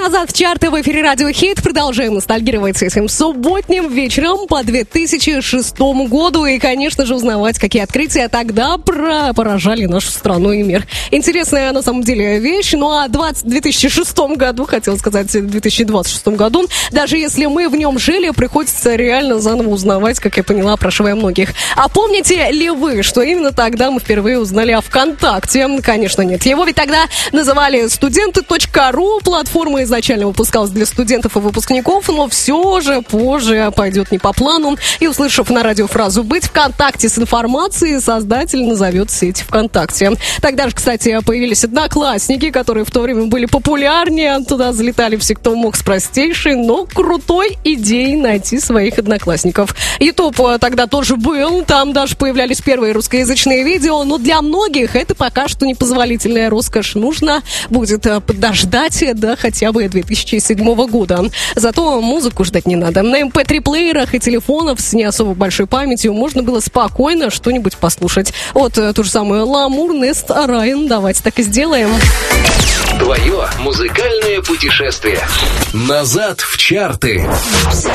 назад в чарты, в эфире Радио Хит. Продолжаем ностальгировать этим субботним вечером по 2006 году. И, конечно же, узнавать, какие открытия тогда поражали нашу страну и мир. Интересная, на самом деле, вещь. Ну, а в 2006 году, хотела сказать, в 2026 году, даже если мы в нем жили, приходится реально заново узнавать, как я поняла, опрашивая многих. А помните ли вы, что именно тогда мы впервые узнали о ВКонтакте? Конечно, нет. Его ведь тогда называли студенты.ру. Платформа изначально выпускалась для студентов и выпускников, но все же позже пойдет не по плану. И, услышав на радио фразу «быть ВКонтакте с информацией», создатель назовет сеть ВКонтакте. Тогда же, кстати, появились Одноклассники, которые в то время были популярнее. Туда залетали все, кто мог, с простейшей, но крутой идеей найти своих одноклассников. Ютуб тогда тоже был, там даже появлялись первые русскоязычные видео, но для многих это пока что непозволительная роскошь. Нужно будет подождать до хотя бы 2007 года. Зато музыку ждать не надо. На MP3-плеерах и телефонах с не особо большой памятью можно было спокойно что-нибудь послушать. Вот ту же самую Ламур, Нест, Райан. Давайте так и сделаем. Твое музыкальное путешествие. Назад в чарты.